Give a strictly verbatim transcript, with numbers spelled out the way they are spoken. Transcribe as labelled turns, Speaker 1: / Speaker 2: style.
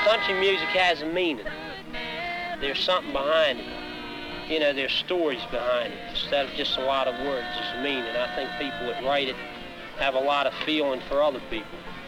Speaker 1: country music has a meaning. There's something behind it. You know, there's stories behind it. Instead of just a lot of words, there's a meaning. I think people that write it have a lot of feeling for other people.